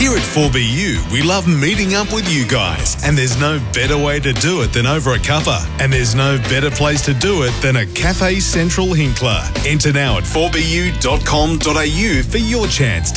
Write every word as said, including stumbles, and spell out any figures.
Here at four B U, we love meeting up with you guys, and there's no better way to do it than over a cuppa. And there's no better place to do it than a Cafe Central Hinkler. Enter now at four b u dot com dot a u for your chance to